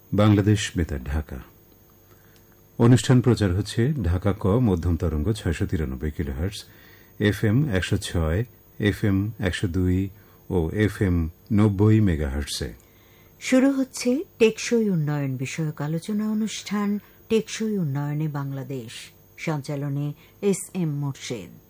বাংলাদেশ বেতার ঢাকা। অনুষ্ঠান প্রচার হচ্ছে ঢাকা ক মধ্যম তরঙ্গ ৬৯৩ কিলোহার্টজ, FM ১০৬, FM ১০২ ও FM ৯০ মেগাহার্টজে। শুরু হচ্ছে টেকসই উন্নয়ন বিষয়ক আলোচনা অনুষ্ঠান টেকসই উন্নয়নে বাংলাদেশ। সঞ্চালনে S M Morshed.